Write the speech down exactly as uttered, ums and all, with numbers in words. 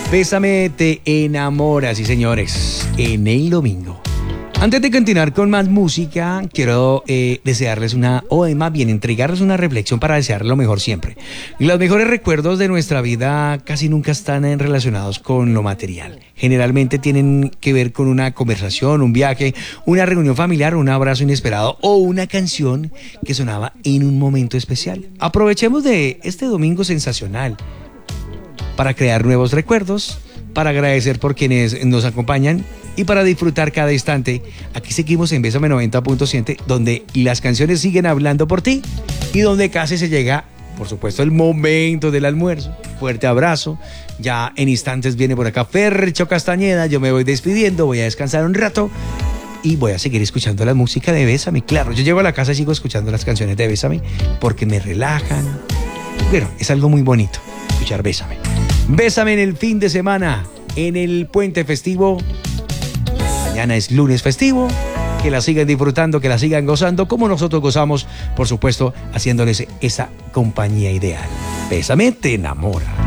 Bésame te enamora, sí señores, en el domingo. Antes de continuar con más música, quiero eh, desearles una, o más bien entregarles una reflexión para desear lo mejor siempre. Los mejores recuerdos de nuestra vida casi nunca están en- relacionados con lo material. Generalmente tienen que ver con una conversación, un viaje, una reunión familiar, un abrazo inesperado o una canción que sonaba en un momento especial. Aprovechemos de este domingo sensacional para crear nuevos recuerdos, para agradecer por quienes nos acompañan y para disfrutar cada instante. Aquí seguimos en Bésame noventa punto siete, donde las canciones siguen hablando por ti y donde casi se llega, por supuesto, el momento del almuerzo. Fuerte abrazo. Ya en instantes viene por acá Fercho Castañeda. Yo me voy despidiendo, voy a descansar un rato y voy a seguir escuchando la música de Bésame. Claro, yo llego a la casa y sigo escuchando las canciones de Bésame porque me relajan. Bueno, es algo muy bonito escuchar Bésame. Bésame en el fin de semana, en el puente festivo. Mañana es lunes festivo. Que la sigan disfrutando, que la sigan gozando, como nosotros gozamos, por supuesto, haciéndoles esa compañía ideal. Bésame te enamora.